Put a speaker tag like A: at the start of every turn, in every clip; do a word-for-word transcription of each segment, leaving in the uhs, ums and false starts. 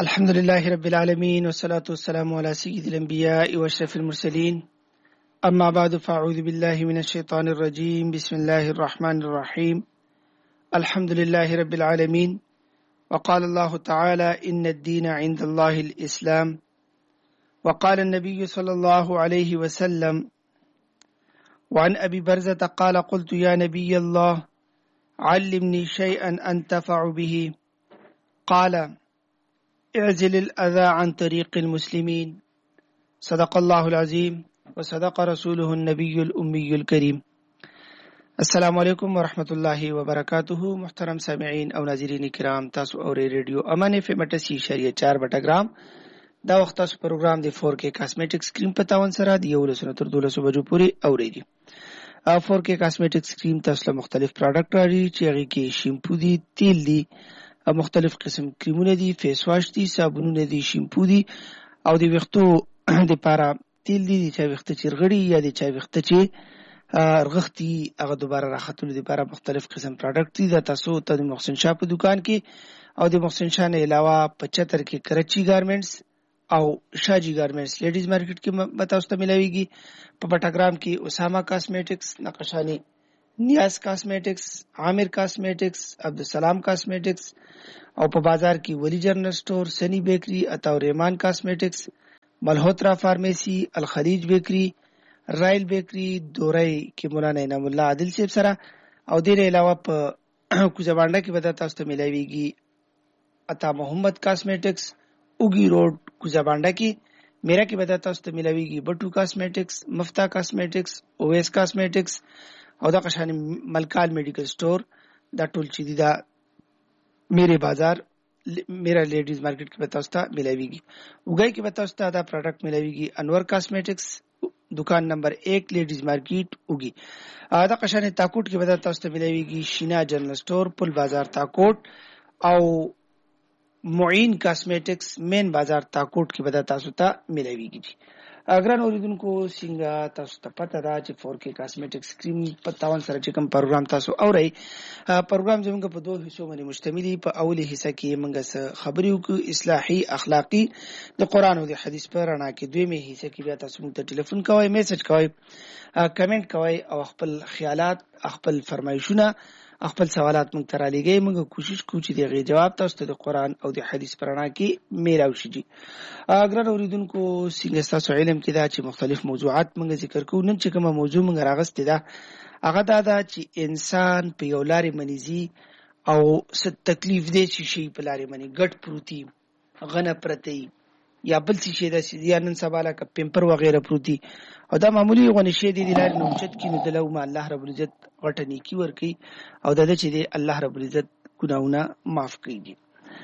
A: الحمد لله رب العالمين والصلاة والسلام على سيد الأنبياء وأشرف المرسلين أما بعد فأعوذ بالله من الشيطان الرجيم بسم الله الرحمن الرحيم الحمد لله رب العالمين وقال الله تعالى إن الدين عند الله الإسلام وقال النبي صلى الله عليه وسلم وعن أبي برزة قال قلت يا نبي الله علمني شيئا أنتفع به قال اعزل الأذى عن طريق المسلمين صدق الله العظيم وصدق رسوله النبي الأمي الكريم. السلام علیکم ورحمۃ اللہ وبرکاتہ. محترم سامعین او ناظرین کرام، تاسو اوري ریډیو امان اف ام اٹھاسی اشاریه چار بټګرام دا وخت تاسو پروګرام دی فور کے کاسمیټک سکرین په تاون سره دی یو لسنه تر دولسو بجو پورې اوريږي. فور کے کاسمیټک سکرین تاسو له مختلف پروډکټ لري چې هغه کې شیمپو دي، تیل دي، مختلف قسم کریمونه دي، فیس واش دي، صابونونه دي، شیمپو دي او د ویښتو د پاره تیل دي چې ویښته چرغړي یا د چا ویښته چې رغختي هغه دوباره راختلو لپاره مختلف قسم پروډکټ دي. دا تاسو ته د محسن شاه په دکان کې او د محسن شاه نه علاوه پچهتر کې کراچي گارمنټس او شاجي گارمنټس لیډیز مارکیټ کې به تاسو ته ملاويږي. په بټاګرام کې اسامه کاسمیټکس، نقشانی نیاز کاسمیټکس، عامر کاسمیټکس، عبدالسلام کاسمیټکس او په بازار کې ولی جنرل سٹور، سنی بیکری، عطا ریمان کاسمیټکس، ملہوترا فارمیسی، الخلیج بیکری، رائل بیکری، دورای کې مولانا انعام الله عادل صاحب سره او دیر علاوه په کوزبانډه کې به تاسو ته ملاويږي عطا محمد کاسمیټکس، اوګي روډ کوزبانډه کې. میرا کې به تاسو ته ملاويږي بټو کاسمیټکس، مفتا کاسمیټکس، اویس کاسمیټکس او دا قشانی ملکال میډیکل سٹور. دا ټول چې دي دا میرے بازار میرا لیډیز مارکیټ کې به تاسو ته ملاويږي. وګای کې به تاسو ته دا پروډکټ ملاويږي انور کاسمیټکس، دکان نمبر ایک لیډیز مارکیټ وګي. دا قشانی تاکوټ کې به تاسو ته ملاويږي شینا جنرل سٹور، پل بازار تاکوټ او معین کاسمیټکس مین بازار تاکوټ کې به تاسو ته ملاويږي. اګران اوریدونکو څنګه تاسو ته پته ده چې فور کے کاسمیټک سکرین په تاون سره چې کوم پروګرام تاسو اورئ. پروګرام زموږ په دوه حصو باندې مشتمل دی. په اولی حصہ کې موږ څه خبرې وکړو اصلاحي اخلاقی د قران او د حدیث په رڼا کې. دویمه حصہ کې بیا تاسو موږ ته ټلیفون کوئ، میسج کوئ، کمنټ کوئ او خپل خیالات، خپل فرمایشونه، خپل سوالات موږ ته را لېږئ. موږ کوشش کوو چې دغه جواب تاسو ته د قران او د حدیث په رڼا کې میلاو شي. اګران اوریدونکو څنګه تاسو علم کې دا چې مختلف موضوعات موږ ذکر کوو. نن چې کومه موضوع موږ راغستې ده هغه دا ده چې انسان په یو لارې منیزي او څه تکلیف دی چې شي په لارې منی ګټ پروتي، غنه پرتی یا بل څه شي د یا نن سبا لکه پیمپر وغیره پروتي او دا معمولی غونې شي دي د لارې نه اوچت کینو دلو ما الله رب العزت غټه نیکی ورکي او دا چې دی الله رب العزت ګناونه معاف کوي.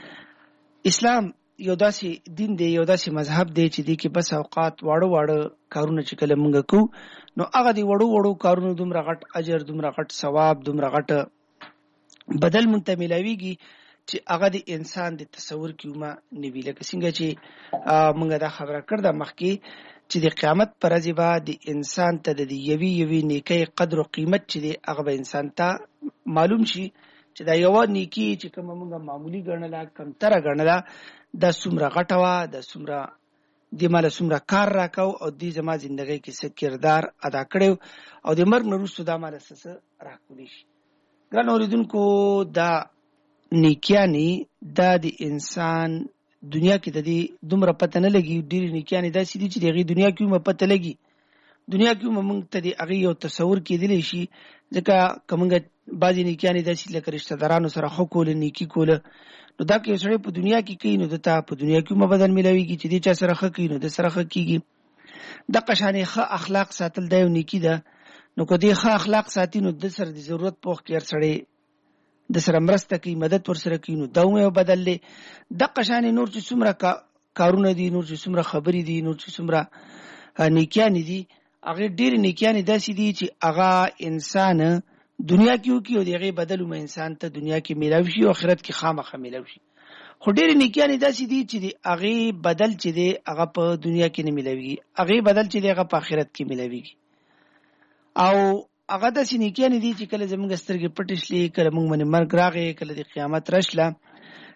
A: اسلام یو داسې دین دی، یو داسې مذهب دی چې دی کې بس اوقات واړه واړه کارونه چې کله مونږ کوو نو هغه دی وړو وړو کارونو دومره غټ اجر، دومره غټ ثواب، دومره غټ بدل مونږ ته ملاويږي چې هغه د انسان د تصور کې ومه نوي. لکه څنګه چې مونږ دا خبره کړده مخکې چې د قیامت پر ورځ به د انسان ته د یوې یوې نیکۍ قدر او قیمت چې دی هغه به انسان ته معلوم شي چې دا یو نیکی چې کومه مونږ معمولی ګڼله، کمتره ګڼله، دا څومره غټه وه، دا څومره دې ماله څومره کار راکاو او دې زما زندګۍ کې څه کردار ادا کړی او د مرګ نه وروسته دا ماله څه څه راکولی شي. ګران اورېدونکو دا نیکیانې دا د انسان دنیا کې د دې دومره پته نه لګي. ډېرې نیکیانې داسې دي چې د هغې دنیا کې هم پته لګي، دنیا کې هم موږ ته د هغې یو تصور کېدلی شي. ځکه که موږ بعضې نیکیانې داسې لکه رشته دارانو سره ښه کوله، نیکي کوله، نو دا که یو سړی په دنیا کې کوي نو د ته په دنیا کې هم بدل میلاویږي چې دې چا سره ښه کوي نو د سره ښه کېږي. دغه شانې ښه اخلاق ساتل دا یو نیکي ده. نو که دې ښه اخلاق ساتي نو د سره د ضرورت په وخت کې هر سړی د سره مرسته کوي، مدد ورسره کوي، نو دا هم یو بدل دی. دغه شانې نور چې څومره کارونه دي، نور چې څومره خبرې دي، نور چې څومره نیکیانې دي، هغې ډېرې نیکیانې داسې دي چې هغه انسان دنیا کې وکړي او د هغې بدل هم انسان ته دنیا کې میلاو شي او آخرت کې خامخا میلاو شي. خو ډېرې نیکیانې داسې دي چې د هغې بدل چې دی هغه په دنیا کې نه میلاویږي، هغې بدل چې دی هغه په آخرت کې میلاویږي. او هغه داسې نیکیانې دي چې کله زموږ سترګې پټې شلې، کله موږ باندې مرګ راغی، کله د قیامت راشله،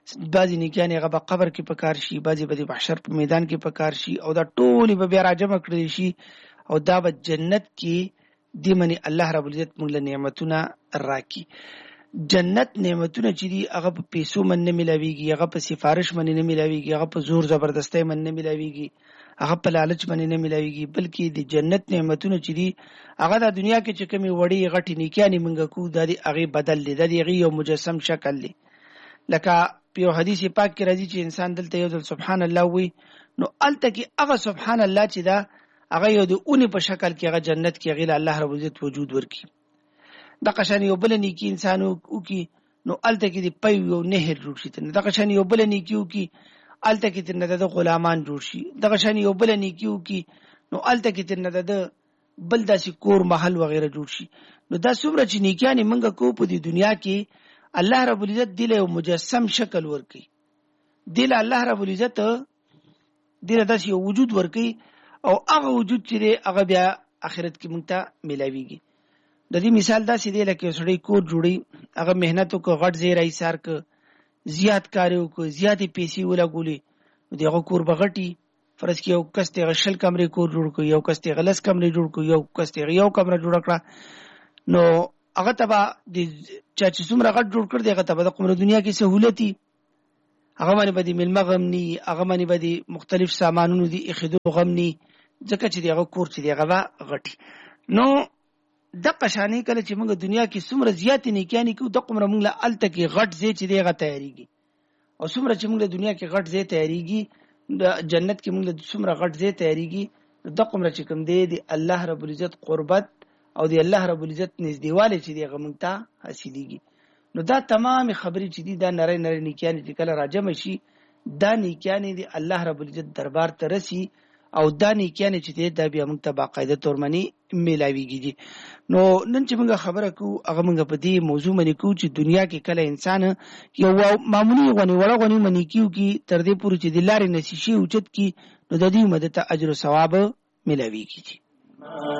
A: بعضې نیکیانې هغه به قبر کې په کار شي، بعضې به د محشر په میدان کې په کار شي، او دا ټولې به بیا راجمع کړی شي او دا به جنت کې دې منې الله رب العزت موږ له نعمتونه راکړي. جنت نعمتونه چې دي هغه په پیسو من نه ملاویږي، هغه په سفارش باندې نه ملاویږي، هغه په زور زبردستۍ من نه ملاویږي، هغه په لالچ باندې نه ملاویږي، بلکې د جنت نعمتونه چې دي هغه د دنیا کې چې کومې وړې غټې نیکیانې موږ کوو دا د هغې بدل دی، دا د هغې یو مجسم شکل دی. لکه په یو حدیث پاک کې راځي چې انسان دلته یو ځل سبحان الله وي نو هلته کې هغه سبحان الله چې دا هغه یو د اونې په شکل کې هغه جنت کې هغې له الله رب العزت وجود ورکړي. دغه شان یو بله نیکي انسان وکړي نو هلته کې د پی یو نهر جوړ شي، دغه شان یو بله نیکي وکړي هلته کې ترنه د غلامان جوړ شي، دغه شان یو بله نیکي وکړي نو هلته کې ترنه د بل داسې کور محل وغیره جوړ شي. نو دا څومره چې نیکیانې موږ کوو په دې دنیا کې الله رب العزت دې له یو مجسم شکل ورکړي، دې له الله رب العزت دې له داسې یو وجود ورکړي او هغه وجود چې دی هغه بیا آخرت کې موږ ته میلاویږي. د دې مثال داسې دی لکه یو سړی کور جوړوي، هغه محنت وکړه، غټ ځای راایسار کړه، زیات کار وکړه، زیاتې پیسې ولګولې، نو د هغه کور به غټي. فرض کړه یو کس ته هغه شل کمرې کور جوړ کړه، یو کس ته هغه لس کمرې جوړ کړه، یو کس ته هغه یو کمره جوړه کړه، نو هغه ته به د چا چې څومره غټ جوړ کړ دی هغه ته به د قمره دنیا کې سهولتي، هغه باندې به د میلمه غم ني، هغه باندې به د مختلف سامانونو د ایښېدو غم ني، ځکه چې د هغه کور چې دی هغه به غټي. نو دغه شانې کله چې موږ دنیا کې څومره زیاتې نیکیانې کوو دقومره موږ له هلته کې غټ ځای چې دی هغه تیارېږي، او څومره چې موږ له دنیا کې غټ ځای تیارېږي د جنت کې موږ له څومره غټ ځای تیارېږي، نو دقومره چې کوم دی د الله رب العزت قربت او د الله رب العزت نږدېوالی چې دی هغه موږ ته حاصلېږي. نو دا تمامې خبرې چې دي دا نری نری نیکیانې چې کله راجمع شي دا نیکیانې د الله رب العزت دربار ته رسي او دا نیکیانې چې دی دا بیا موږ ته باقاعده طور باندې میلاویږي دي. نو نن چې موږ خبره کوو هغه موږ په دې موضوع باندې کوو چې دنیا کې کله انسان یو معمولي غونې وړه غونې نیکي وکړي تر دې پورې چې د لارې نه شي اوچت کړي نو د دې مدد ته اجر او ثواب میلاویږي.